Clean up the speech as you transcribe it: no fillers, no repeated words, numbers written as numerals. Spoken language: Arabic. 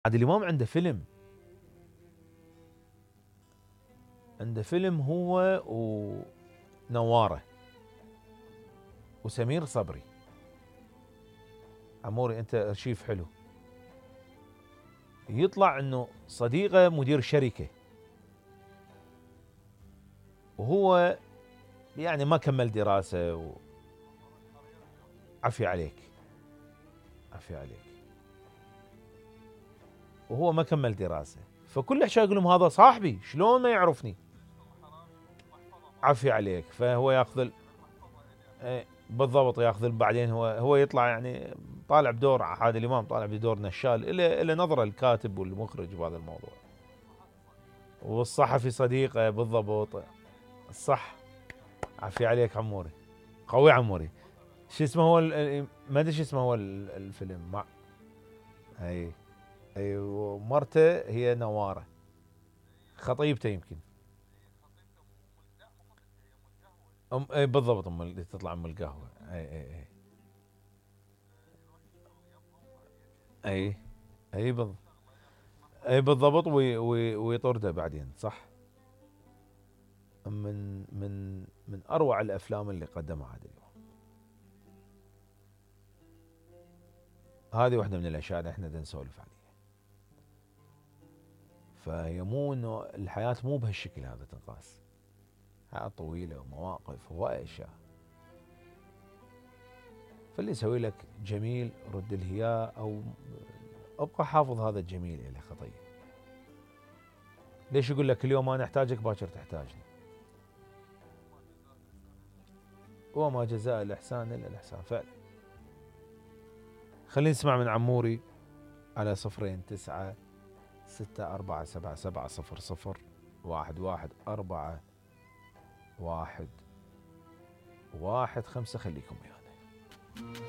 عادل امام عنده فيلم هو ونواره وسمير صبري. عموري انت ارشيف حلو. يطلع انه صديقه مدير شركه، وهو يعني ما كمل دراسه عفي عليك، عفي عليك. وهو ما كمل دراسه، فكل احد يقول لهم هذا صاحبي شلون ما يعرفني. عفي عليك. فهو ياخذ بالضبط، ياخذ بعدين هو يطلع يعني طالع بدور عادل امام، طالع بدور نشال، إلى نظره الكاتب والمخرج بهذا الموضوع. والصحفي صديقه بالضبط. صح. عفي عليك عموري، قوي عموري. شو اسمه هو ما ادري شو اسمه هو الفيلم مع اي ومرته هي نواره، خطيبته يمكن. اي بالضبط، اللي تطلع ام القهوه. اي اي بالضبط. اي بالضبط. ويطرده بعدين. صح. من اروع الافلام اللي قدمها عادل امام. هذه واحده من الاشياء اللي احنا نسولف عليها. فهي مو انه الحياه مو بهالشكل هذا تنقاس، حياه طويله ومواقف واشياء. فاللي يسوي لك جميل رد الهياء، او ابقى حافظ هذا الجميل الى خطيه. ليش يقول لك اليوم انا احتاجك باكر تحتاجني؟ وما جزاء الاحسان الا الاحسان فعلا. خلينا نسمع من عموري على 02-647770011. 115. خليكم وياي.